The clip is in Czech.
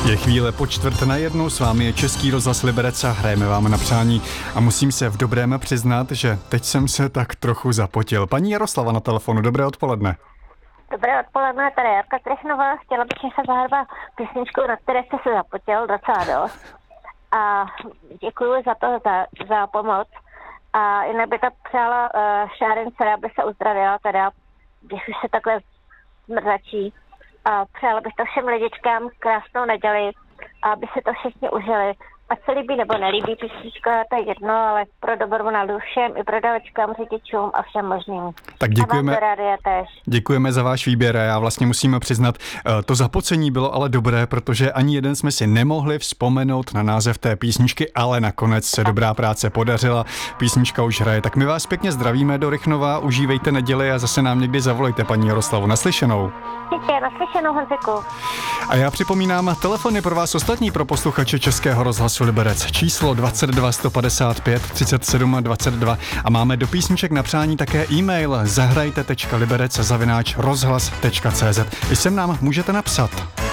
Je chvíle po 1:45, s vámi je Český rozhlas Liberec a hrajeme vám na přání. A musím se v dobrém přiznat, že teď jsem se tak trochu zapotil. Paní Jaroslava na telefonu, dobré odpoledne. Dobré odpoledne, tady Jarka Trechnová. Chtěla bych se zahrát písničku, na které jste se zapotil docela dost. A děkuji za to, za pomoc. A jinak by to přála Šárin, která by se uzdravila, teda, když už se takhle zmrzačí. A přála bych to všem lidičkám krásnou neděli, aby si to všichni užili. Ať se líbí nebo nelíbí písnička, to je jedno, ale pro dobro na všem i prodavačkám, řidičům a všem možným. Tak děkujeme. Též. Děkujeme za váš výběr a já vlastně musím přiznat, to zapocení bylo ale dobré, protože ani jeden jsme si nemohli vzpomenout na název té písničky, ale nakonec se dobrá práce podařila. Písnička už hraje. Tak my vás pěkně zdravíme do Rychnova, užívejte neděli a zase nám někdy zavolejte, paní Jaroslavu. Naslyšenou. Díky, naslyšenou, Honziku. A já připomínám telefony pro vás ostatní, pro posluchače Českého rozhlasu Liberec. Číslo 22 155 37 22 a máme do písniček na přání také e-mail zahrajte.liberec@rozhlas.cz. I sem nám můžete napsat.